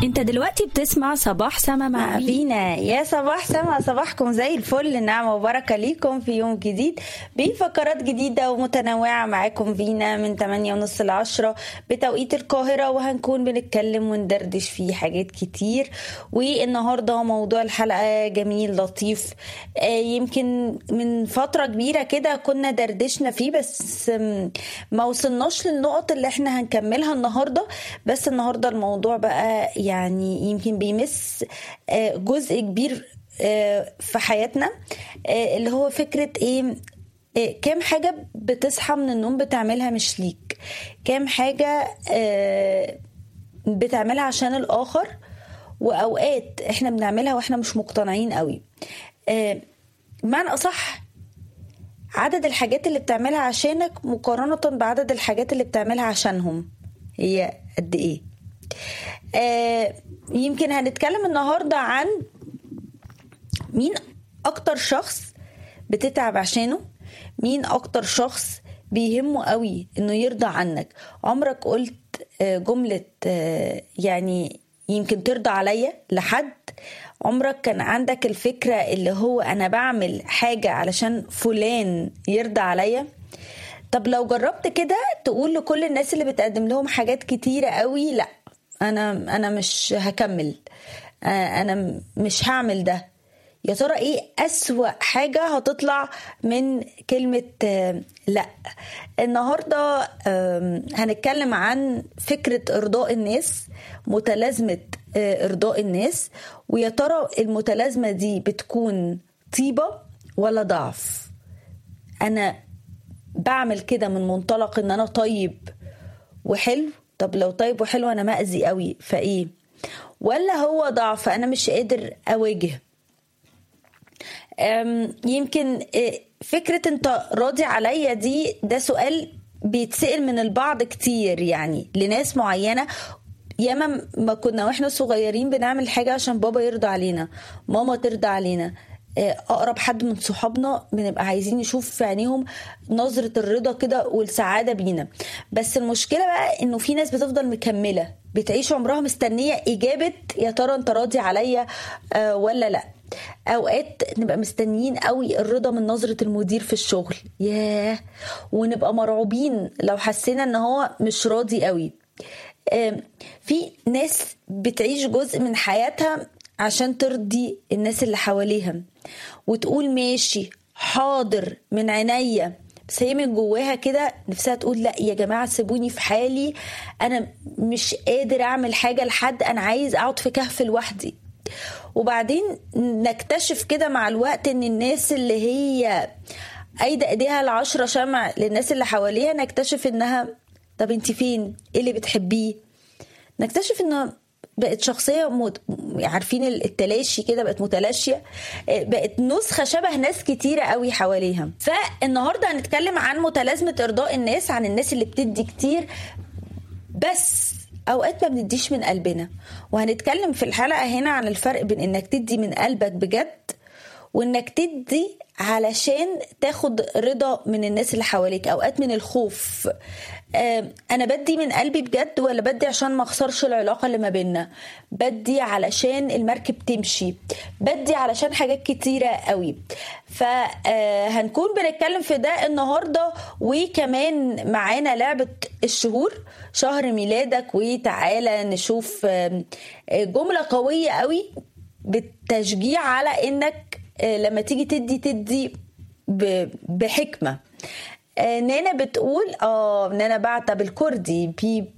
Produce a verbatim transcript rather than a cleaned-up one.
انت دلوقتي بتسمع صباح سما مع فينا. يا صباح سما، صباحكم زي الفل، نعمة وبركة ليكم في يوم جديد بفقرات جديدة ومتنوعة معاكم فينا من ثمانية ونص لعشرة بتوقيت القاهرة، وهنكون بنتكلم وندردش فيه حاجات كتير. والنهاردة موضوع الحلقة جميل لطيف، يمكن من فترة كبيرة كده كنا دردشنا فيه بس ما وصلناش للنقط اللي احنا هنكملها النهاردة. بس النهاردة الموضوع بقى يعني يمكن بيمس جزء كبير في حياتنا، اللي هو فكرة ايه، كام حاجة بتصحى من النوم بتعملها مش ليك، كام حاجة بتعملها عشان الآخر، وأوقات احنا بنعملها واحنا مش مقتنعين قوي. معنى أصح عدد الحاجات اللي بتعملها عشانك مقارنة بعدد الحاجات اللي بتعملها عشانهم هي قد ايه. آه يمكن هنتكلم النهاردة عن مين أكتر شخص بتتعب عشانه، مين أكتر شخص بيهمه قوي إنه يرضى عنك. عمرك قلت آه جملة آه يعني يمكن ترضى عليا لحد؟ عمرك كان عندك الفكرة اللي هو أنا بعمل حاجة علشان فلان يرضى عليا؟ طب لو جربت كده تقول لكل الناس اللي بتقدم لهم حاجات كتيرة قوي لا، انا انا مش هكمل، انا مش هعمل ده، يا ترى ايه اسوأ حاجة هتطلع من كلمة لا؟ النهاردة هنتكلم عن فكرة ارضاء الناس، متلازمة ارضاء الناس، ويا ترى المتلازمة دي بتكون طيبة ولا ضعف؟ انا بعمل كده من منطلق ان انا طيب وحلو، طب لو طيب وحلو انا مأذي قوي فايه؟ ولا هو ضعف انا مش قادر اواجه؟ يمكن فكرة انت راضي عليا دي ده سؤال بيتسأل من البعض كتير، يعني لناس معينة. ياما ما كنا واحنا صغيرين بنعمل حاجة عشان بابا يرضى علينا، ماما ترضى علينا، اقرب حد من صحابنا بنبقى عايزين نشوف في عينيهم نظرة الرضا كده والسعادة بينا. بس المشكلة بقى انه في ناس بتفضل مكملة بتعيش عمرها مستنية اجابة يا ترى انت راضي عليا آه ولا لا. اوقات نبقى مستنيين قوي الرضا من نظرة المدير في الشغل، ياه، ونبقى مرعوبين لو حسينا ان هو مش راضي قوي. آه في ناس بتعيش جزء من حياتها عشان ترضي الناس اللي حواليها وتقول ماشي حاضر من عينيا، بس هي من جواها كده نفسها تقول لا يا جماعة سيبوني في حالي، أنا مش قادر أعمل حاجة لحد، أنا عايز أقعد في كهف لوحدي. وبعدين نكتشف كده مع الوقت إن الناس اللي هي أيدة إيديها العشرة شمع للناس اللي حواليها، نكتشف إنها طب انت فين؟ إيه اللي بتحبيه؟ نكتشف إنها بقت شخصية مت... عارفين التلاشي كده، بقت متلاشية، بقت نسخة شبه ناس كتيرة قوي حواليها. فالنهاردة هنتكلم عن متلازمة إرضاء الناس، عن الناس اللي بتدي كتير بس أوقات ما بنديش من قلبنا. وهنتكلم في الحلقة هنا عن الفرق بين إنك تدي من قلبك بجد وإنك تدي علشان تاخد رضا من الناس اللي حواليك، أوقات من الخوف. أنا بدي من قلبي بجد ولا بدي عشان ما أخسرش العلاقة اللي ما بيننا؟ بدي علشان المركب تمشي؟ بدي علشان حاجات كتيرة قوي. فهنكون بنتكلم في ده النهاردة. وكمان معانا لعبة الشهور، شهر ميلادك، وتعالى نشوف جملة قوية قوي بالتشجيع على إنك لما تيجي تدي تدي بحكمة. نانا بتقول اه نانا بعتها بالكردي، بي